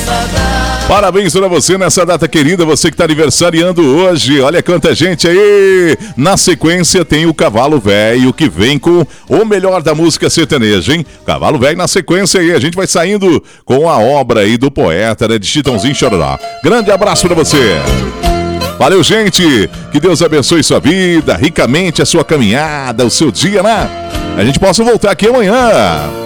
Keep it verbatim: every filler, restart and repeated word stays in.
Parabéns pra você nessa data querida, você que tá aniversariando hoje. Olha quanta gente aí. Na sequência tem o Cavalo Velho, que vem com o melhor da música sertaneja, hein? Cavalo Velho na sequência aí. A gente vai saindo com a obra aí do poeta, né, de Chitãozinho Chororó. Grande abraço pra você. Valeu, gente. Que Deus abençoe sua vida, ricamente a sua caminhada, o seu dia, né? A gente possa voltar aqui amanhã.